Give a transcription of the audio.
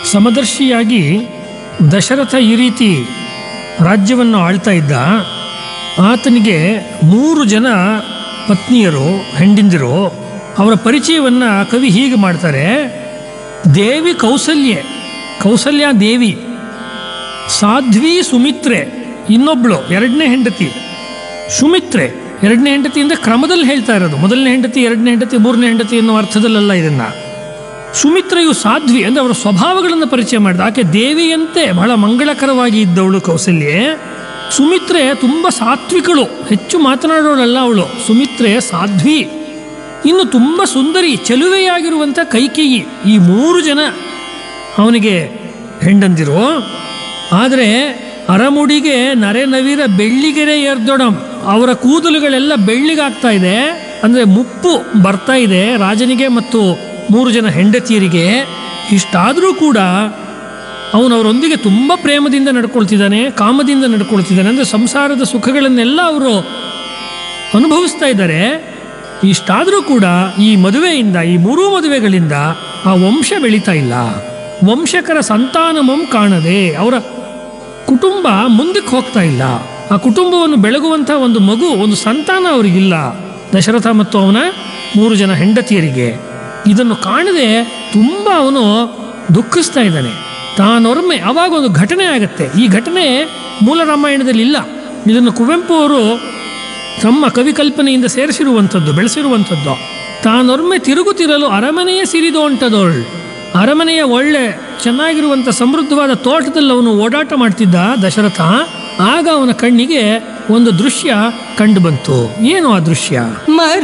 ಸಮದರ್ಶಿಯಾಗಿ ದಶರಥ ಈ ರೀತಿ ರಾಜ್ಯವನ್ನು ಆಳ್ತಾ ಇದ್ದ. ಆತನಿಗೆ 3 ಜನ ಪತ್ನಿಯರು, ಹೆಂಡಿಂದಿರು. ಅವರ ಪರಿಚಯವನ್ನು ಕವಿ ಹೀಗೆ ಮಾಡ್ತಾರೆ. ದೇವಿ ಕೌಸಲ್ಯ ದೇವಿ, ಸಾಧ್ವಿ ಸುಮಿತ್ರೆ ಇನ್ನೊಬ್ಳು, 2ನೇ ಹೆಂಡತಿ ಸುಮಿತ್ರೆ. 2ನೇ ಹೆಂಡತಿಯಿಂದ ಕ್ರಮದಲ್ಲಿ ಹೇಳ್ತಾ ಇರೋದು, 1ನೇ ಹೆಂಡತಿ, 2ನೇ ಹೆಂಡತಿ, 3ನೇ ಹೆಂಡತಿ ಎನ್ನುವ ಅರ್ಥದಲ್ಲ ಇದನ್ನು. ಸುಮಿತ್ರೆಯು ಸಾಧ್ವಿ ಅಂದರೆ ಅವರ ಸ್ವಭಾವಗಳನ್ನು ಪರಿಚಯ ಮಾಡಿದ. ಆಕೆ ದೇವಿಯಂತೆ ಬಹಳ ಮಂಗಳಕರವಾಗಿ ಇದ್ದವಳು ಕೌಸಲ್ಯೆ. ಸುಮಿತ್ರೆ ತುಂಬ ಸಾತ್ವಿಕಳು, ಹೆಚ್ಚು ಮಾತನಾಡೋಳಲ್ಲ ಅವಳು. ಸುಮಿತ್ರೆ ಸಾಧ್ವಿ. ಇನ್ನು ತುಂಬ ಸುಂದರಿ, ಚೆಲುವೆಯಾಗಿರುವಂಥ ಕೈಕೇಯಿ. ಈ 3 ಜನ ಅವನಿಗೆ ಹೆಂಡಂದಿರು. ಆದರೆ ಅರಮುಡಿಗೆ ನರೆನವಿರ ಬೆಳ್ಳಿಗೆರೆ ಎರ್ದೊಡಂ, ಅವರ ಕೂದಲುಗಳೆಲ್ಲ ಬೆಳ್ಳಿಗಾಗ್ತಾ ಇದೆ. ಅಂದರೆ ಮುಪ್ಪು ಬರ್ತಾ ಇದೆ ರಾಜನಿಗೆ ಮತ್ತು 3 ಜನ ಹೆಂಡತಿಯರಿಗೆ. ಇಷ್ಟಾದರೂ ಕೂಡ ಅವರೊಂದಿಗೆ ತುಂಬ ಪ್ರೇಮದಿಂದ ನಡ್ಕೊಳ್ತಿದ್ದಾನೆ, ಕಾಮದಿಂದ ನಡ್ಕೊಳ್ತಿದ್ದಾನೆ. ಅಂದರೆ ಸಂಸಾರದ ಸುಖಗಳನ್ನೆಲ್ಲ ಅವರು ಅನುಭವಿಸ್ತಾ ಇದ್ದಾರೆ. ಇಷ್ಟಾದರೂ ಕೂಡ ಈ ಮದುವೆಯಿಂದ, ಈ 3 ಮದುವೆಗಳಿಂದ ಆ ವಂಶ ಬೆಳೀತಾ ಇಲ್ಲ. ವಂಶಕರ ಸಂತಾನಮಂ ಕಾಣದೆ ಅವರ ಕುಟುಂಬ ಮುಂದಕ್ಕೆ ಹೋಗ್ತಾ ಇಲ್ಲ. ಆ ಕುಟುಂಬವನ್ನು ಬೆಳಗುವಂಥ ಒಂದು ಮಗು, ಒಂದು ಸಂತಾನ ಅವರಿಗಿಲ್ಲ, ದಶರಥ ಮತ್ತು ಅವನ 3 ಜನ ಹೆಂಡತಿಯರಿಗೆ. ಇದನ್ನು ಕಾಣದೆ ತುಂಬ ಅವನು ದುಃಖಿಸ್ತಾ ಇದ್ದಾನೆ. ತಾನೊರ್ಮೆ ಆವಾಗ ಒಂದು ಘಟನೆ ಆಗುತ್ತೆ. ಈ ಘಟನೆ ಮೂಲ ರಾಮಾಯಣದಲ್ಲಿ ಇಲ್ಲ. ಇದನ್ನು ಕುವೆಂಪು ಅವರು ತಮ್ಮ ಕವಿಕಲ್ಪನೆಯಿಂದ ಸೇರಿಸಿರುವಂಥದ್ದು, ಬೆಳೆಸಿರುವಂಥದ್ದು. ತಾನೊರ್ಮೆ ತಿರುಗುತ್ತಿರಲು ಅರಮನೆಯ ಸಿರಿದೋಂಟದೋಳ್, ಅರಮನೆಯ ಒಳ್ಳೆ ಚೆನ್ನಾಗಿರುವಂಥ ಸಮೃದ್ಧವಾದ ತೋಟದಲ್ಲಿ ಅವನು ಓಡಾಟ ಮಾಡ್ತಿದ್ದ ದಶರಥ. ಆಗ ಅವನ ಕಣ್ಣಿಗೆ ಒಂದು ದೃಶ್ಯ ಕಂಡು ಬಂತು. ಏನು ಆ ದೃಶ್ಯ?